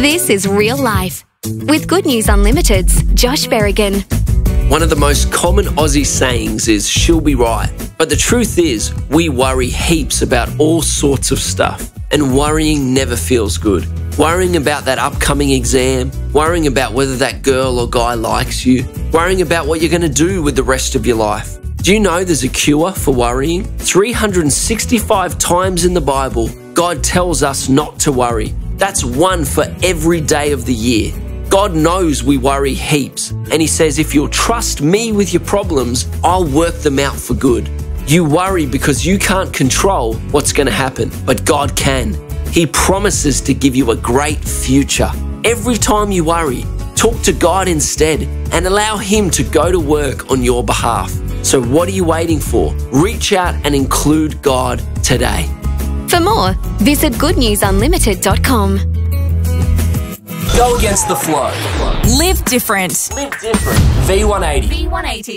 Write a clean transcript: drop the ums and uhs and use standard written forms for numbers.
This is Real Life with Good News Unlimited's Josh Berrigan. One of the most common Aussie sayings is, she'll be right. But the truth is, we worry heaps about all sorts of stuff. And worrying never feels good. Worrying about that upcoming exam, worrying about whether that girl or guy likes you, worrying about what you're going to do with the rest of your life. Do you know there's a cure for worrying? 365 times in the Bible, God tells us not to worry. That's one for every day of the year. God knows we worry heaps, and He says, if you'll trust me with your problems, I'll work them out for good. You worry because you can't control what's going to happen, but God can. He promises to give you a great future. Every time you worry, talk to God instead and allow Him to go to work on your behalf. So what are you waiting for? Reach out and include God today. For more, visit goodnewsunlimited.com. Go against the flow. Live different. Live different. V180.